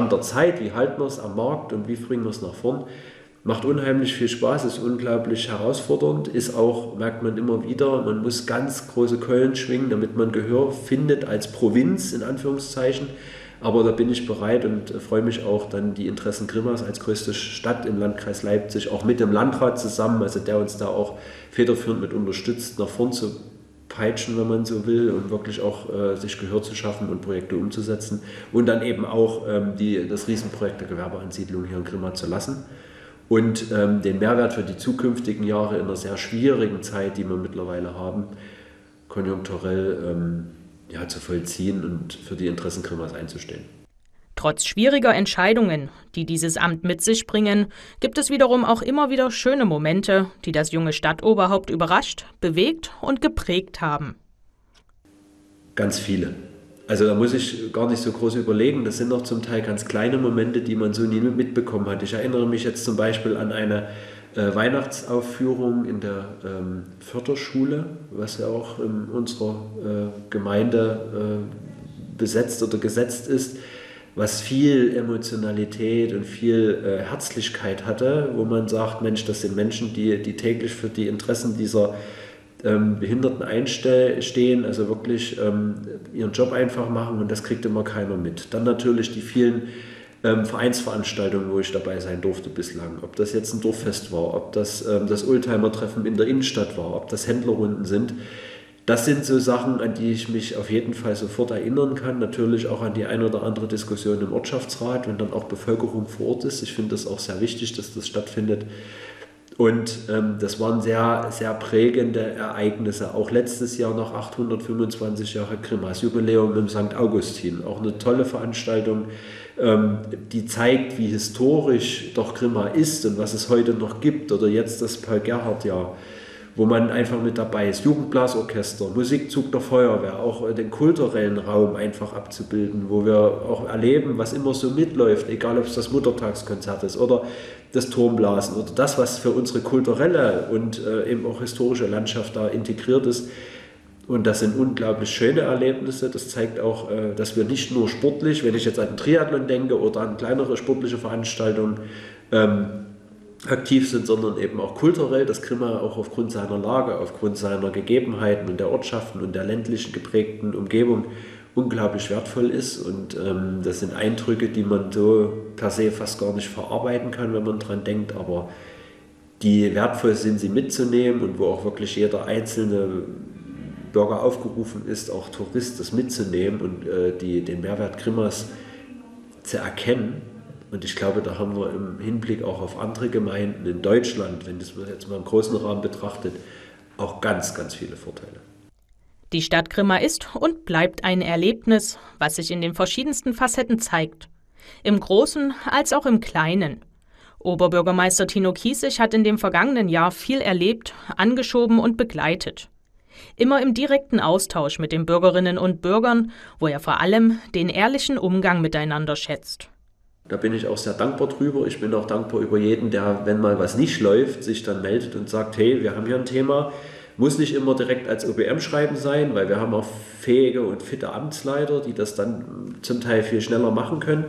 Stand der Zeit, wie halten wir es am Markt und wie bringen wir es nach vorn. Macht unheimlich viel Spaß, ist unglaublich herausfordernd, ist auch, merkt man immer wieder, man muss ganz große Keulen schwingen, damit man Gehör findet als Provinz, in Anführungszeichen. Aber da bin ich bereit und freue mich auch, dann die Interessen Grimmas als größte Stadt im Landkreis Leipzig, auch mit dem Landrat zusammen, also der uns da auch federführend mit unterstützt, nach vorn zu peitschen, wenn man so will, und wirklich auch sich Gehör zu schaffen und Projekte umzusetzen und dann eben auch das Riesenprojekt der Gewerbeansiedlung hier in Grimma zu lassen. Und den Mehrwert für die zukünftigen Jahre in einer sehr schwierigen Zeit, die wir mittlerweile haben, konjunkturell zu vollziehen und für die Interessen Grimmas einzustehen. Trotz schwieriger Entscheidungen, die dieses Amt mit sich bringen, gibt es wiederum auch immer wieder schöne Momente, die das junge Stadtoberhaupt überrascht, bewegt und geprägt haben. Ganz viele. Also da muss ich gar nicht so groß überlegen. Das sind noch zum Teil ganz kleine Momente, die man so nie mitbekommen hat. Ich erinnere mich jetzt zum Beispiel an eine Weihnachtsaufführung in der Förderschule, was ja auch in unserer Gemeinde besetzt oder gesetzt ist, was viel Emotionalität und viel Herzlichkeit hatte, wo man sagt, Mensch, das sind Menschen, die täglich für die Interessen dieser Behinderten einstehen, also wirklich ihren Job einfach machen, und das kriegt immer keiner mit. Dann natürlich die vielen Vereinsveranstaltungen, wo ich dabei sein durfte bislang. Ob das jetzt ein Dorffest war, ob das das Oldtimer-Treffen in der Innenstadt war, ob das Händlerrunden sind. Das sind so Sachen, an die ich mich auf jeden Fall sofort erinnern kann. Natürlich auch an die ein oder andere Diskussion im Ortschaftsrat, wenn dann auch Bevölkerung vor Ort ist. Ich finde das auch sehr wichtig, dass das stattfindet. Und das waren sehr, sehr prägende Ereignisse. Auch letztes Jahr noch 825 Jahre Grimmas Jubiläum im St. Augustin. Auch eine tolle Veranstaltung, die zeigt, wie historisch doch Grimma ist und was es heute noch gibt. Oder jetzt das Paul-Gerhardt-Jahr, wo man einfach mit dabei ist. Jugendblasorchester, Musikzug der Feuerwehr, auch den kulturellen Raum einfach abzubilden, wo wir auch erleben, was immer so mitläuft, egal ob es das Muttertagskonzert ist oder das Turmblasen oder das, was für unsere kulturelle und eben auch historische Landschaft da integriert ist. Und das sind unglaublich schöne Erlebnisse. Das zeigt auch, dass wir nicht nur sportlich, wenn ich jetzt an den Triathlon denke oder an kleinere sportliche Veranstaltungen, aktiv sind, sondern eben auch kulturell, dass Grimma auch aufgrund seiner Lage, aufgrund seiner Gegebenheiten und der Ortschaften und der ländlichen geprägten Umgebung unglaublich wertvoll ist. Und das sind Eindrücke, die man so per se fast gar nicht verarbeiten kann, wenn man dran denkt, aber die wertvoll sind, sie mitzunehmen, und wo auch wirklich jeder einzelne Bürger aufgerufen ist, auch Tourist, das mitzunehmen und den Mehrwert Grimmas zu erkennen. Und ich glaube, da haben wir im Hinblick auch auf andere Gemeinden in Deutschland, wenn das man jetzt mal im großen Rahmen betrachtet, auch ganz, ganz viele Vorteile. Die Stadt Grimma ist und bleibt ein Erlebnis, was sich in den verschiedensten Facetten zeigt. Im Großen als auch im Kleinen. Oberbürgermeister Tino Kiesig hat in dem vergangenen Jahr viel erlebt, angeschoben und begleitet. Immer im direkten Austausch mit den Bürgerinnen und Bürgern, wo er vor allem den ehrlichen Umgang miteinander schätzt. Da bin ich auch sehr dankbar drüber. Ich bin auch dankbar über jeden, der, wenn mal was nicht läuft, sich dann meldet und sagt, hey, wir haben hier ein Thema. Muss nicht immer direkt als OBM-Schreiben sein, weil wir haben auch fähige und fitte Amtsleiter, die das dann zum Teil viel schneller machen können.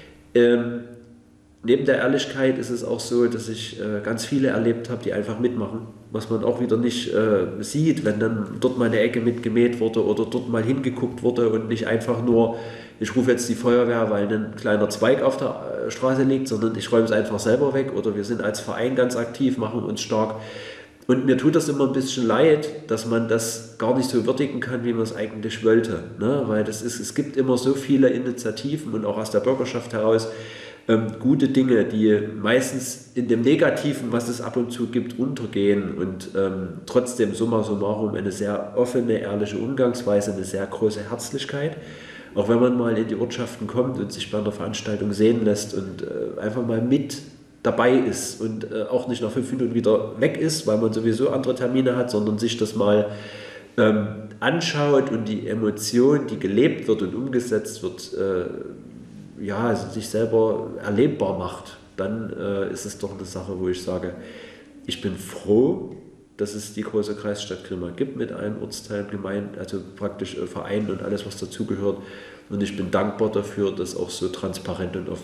Neben der Ehrlichkeit ist es auch so, dass ich ganz viele erlebt habe, die einfach mitmachen, was man auch wieder nicht sieht, wenn dann dort mal eine Ecke mitgemäht wurde oder dort mal hingeguckt wurde und nicht einfach nur, ich rufe jetzt die Feuerwehr, weil ein kleiner Zweig auf der Straße liegt, sondern ich räume es einfach selber weg, oder wir sind als Verein ganz aktiv, machen uns stark. Und mir tut das immer ein bisschen leid, dass man das gar nicht so würdigen kann, wie man es eigentlich wollte. Ne? Weil es gibt immer so viele Initiativen und auch aus der Bürgerschaft heraus gute Dinge, die meistens in dem Negativen, was es ab und zu gibt, untergehen, und trotzdem summa summarum eine sehr offene, ehrliche Umgangsweise, eine sehr große Herzlichkeit. Auch wenn man mal in die Ortschaften kommt und sich bei einer Veranstaltung sehen lässt und einfach mal mit dabei ist und auch nicht nach 5 Minuten wieder weg ist, weil man sowieso andere Termine hat, sondern sich das mal anschaut und die Emotion, die gelebt wird und umgesetzt wird, sich selber erlebbar macht, dann ist es doch eine Sache, wo ich sage, ich bin froh, dass es die große Kreisstadt Grimma gibt mit allen Ortsteilen, Gemeinden, also praktisch Vereinen und alles, was dazugehört. Und ich bin dankbar dafür, das auch so transparent und offen